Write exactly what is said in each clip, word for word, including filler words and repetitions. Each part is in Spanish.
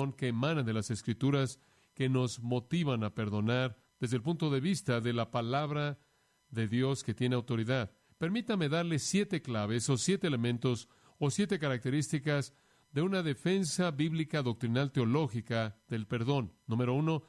perdón que emanan de las Escrituras, que nos motivan a perdonar desde el punto de vista de la palabra de Dios que tiene autoridad. Permítame darle siete claves o siete elementos o siete características de una defensa bíblica doctrinal teológica del perdón. Número uno,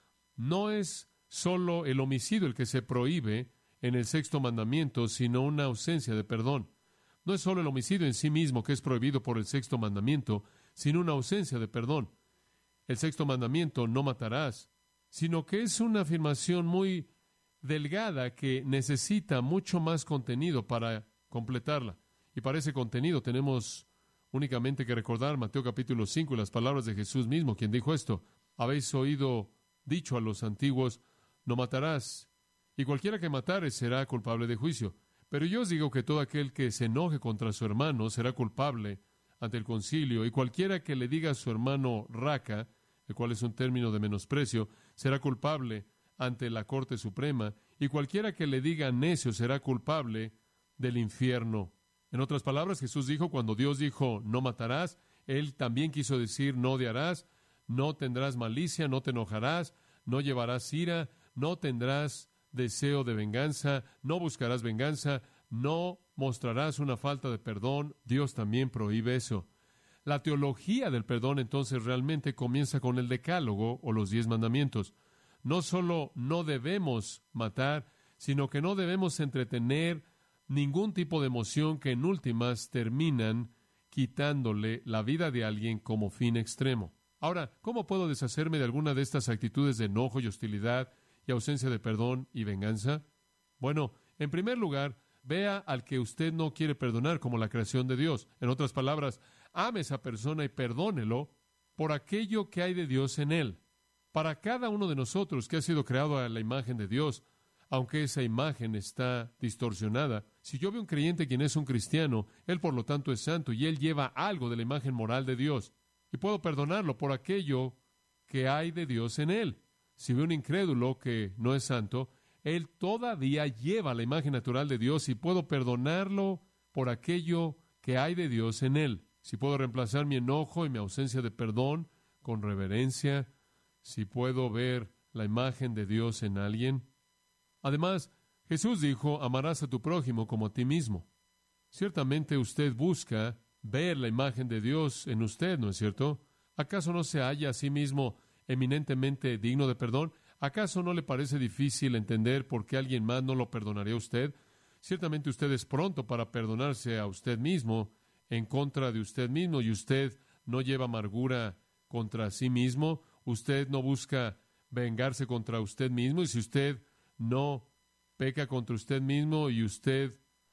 no es solo el homicidio el que se prohíbe en el sexto mandamiento, sino una ausencia de perdón. No es solo el homicidio en sí mismo que es prohibido por el sexto mandamiento, sino una ausencia de perdón. El sexto mandamiento, no matarás, sino que es una afirmación muy delgada que necesita mucho más contenido para completarla. Y para ese contenido tenemos únicamente que recordar Mateo capítulo cinco y las palabras de Jesús mismo, quien dijo esto: habéis oído dicho a los antiguos, no matarás, y cualquiera que matare será culpable de juicio. Pero yo os digo que todo aquel que se enoje contra su hermano será culpable ante el concilio, y cualquiera que le diga a su hermano raca, el cual es un término de menosprecio, será culpable ante la Corte Suprema, y cualquiera que le diga necio será culpable del infierno. En otras palabras, Jesús dijo, cuando Dios dijo, no matarás, Él también quiso decir, no odiarás, no tendrás malicia, no te enojarás, no llevarás ira, no tendrás deseo de venganza, no buscarás venganza, no mostrarás una falta de perdón. Dios también prohíbe eso. La teología del perdón entonces realmente comienza con el decálogo o los diez mandamientos. No solo no debemos matar, sino que no debemos entretener ningún tipo de emoción que en últimas terminan quitándole la vida de alguien como fin extremo. Ahora, ¿cómo puedo deshacerme de alguna de estas actitudes de enojo y hostilidad y ausencia de perdón y venganza? Bueno, en primer lugar, vea al que usted no quiere perdonar como la creación de Dios. En otras palabras, ame a esa persona y perdónelo por aquello que hay de Dios en él. Para cada uno de nosotros que ha sido creado a la imagen de Dios, aunque esa imagen está distorsionada, si yo veo un creyente quien es un cristiano, él por lo tanto es santo y él lleva algo de la imagen moral de Dios. Y puedo perdonarlo por aquello que hay de Dios en él. Si veo un incrédulo que no es santo, él todavía lleva la imagen natural de Dios y puedo perdonarlo por aquello que hay de Dios en él. Si puedo reemplazar mi enojo y mi ausencia de perdón con reverencia, si puedo ver la imagen de Dios en alguien. Además, Jesús dijo, amarás a tu prójimo como a ti mismo. Ciertamente usted busca ver la imagen de Dios en usted, ¿no es cierto? ¿Acaso no se halla a sí mismo eminentemente digno de perdón? ¿Acaso no le parece difícil entender por qué alguien más no lo perdonaría a usted? Ciertamente usted es pronto para perdonarse a usted mismo en contra de usted mismo, y usted no lleva amargura contra sí mismo. Usted no busca vengarse contra usted mismo, y si usted no peca contra usted mismo y usted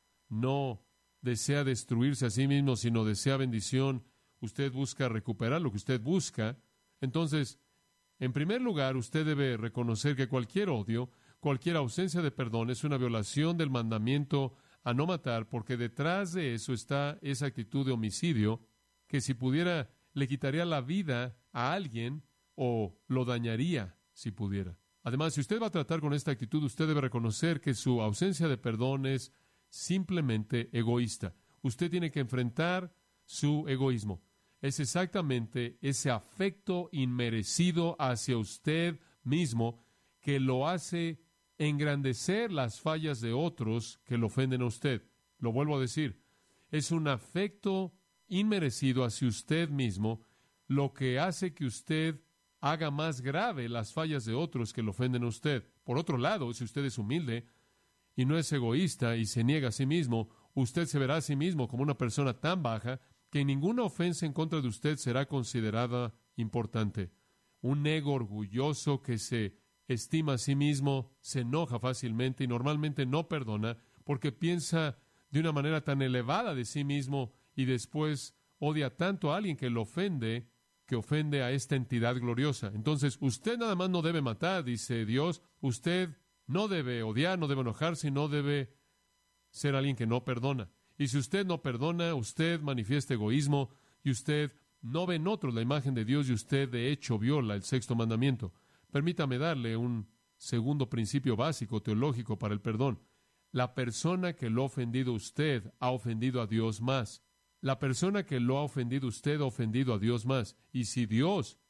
no desea destruirse a sí mismo, sino desea bendición, usted busca recuperar lo que usted busca, entonces, en primer lugar, usted debe reconocer que cualquier odio, cualquier ausencia de perdón es una violación del mandamiento a no matar, porque detrás de eso está esa actitud de homicidio que si pudiera le quitaría la vida a alguien o lo dañaría si pudiera. Además, si usted va a tratar con esta actitud, usted debe reconocer que su ausencia de perdón es simplemente egoísta. Usted tiene que enfrentar su egoísmo. Es exactamente ese afecto inmerecido hacia usted mismo que lo hace engrandecer las fallas de otros que lo ofenden a usted. Lo vuelvo a decir, es un afecto inmerecido hacia usted mismo lo que hace que usted haga más grave las fallas de otros que lo ofenden a usted. Por otro lado, si usted es humilde y no es egoísta y se niega a sí mismo, usted se verá a sí mismo como una persona tan baja que ninguna ofensa en contra de usted será considerada importante. Un ego orgulloso que se estima a sí mismo se enoja fácilmente y normalmente no perdona porque piensa de una manera tan elevada de sí mismo y después odia tanto a alguien que lo ofende, que ofende a esta entidad gloriosa. Entonces, usted nada más no debe matar, dice Dios. Usted no debe odiar, no debe enojarse, no debe ser alguien que no perdona. Y si usted no perdona, usted manifiesta egoísmo y usted no ve en otros la imagen de Dios y usted de hecho viola el sexto mandamiento. Permítame darle un segundo principio básico teológico para el perdón. La persona que lo ha ofendido a usted ha ofendido a Dios más. La persona que lo ha ofendido a usted ha ofendido a Dios más. Y si Dios